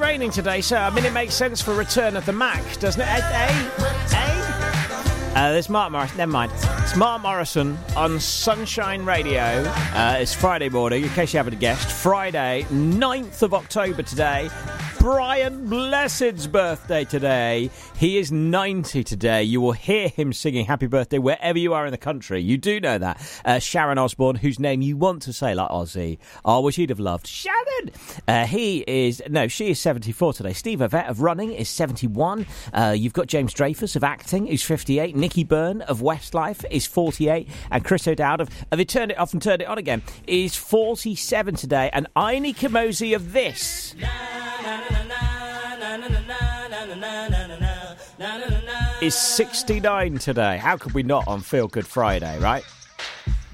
raining today, so I mean it makes sense for Return of the Mac, doesn't it? There's Mark Morrison. Never mind. It's Mark Morrison on Sunshine Radio. It's Friday morning, in case you haven't guessed. Friday, 9th of October today. Brian Blessed's birthday today. He is 90 today. You will hear him singing happy birthday wherever you are in the country. You do know that. Sharon Osbourne, whose name you want to say like Ozzy. Oh, which you'd have loved. Sharon! She is 74 today. Steve Ovett of Running is 71. You've got James Dreyfus of Acting, who's 58. Nicky Byrne of Westlife is 48. And Chris O'Dowd of He Turned It Off and Turned It On Again is 47 today. And Aini Kamosi of This is 69 today. How could we not on Feel Good Friday, right?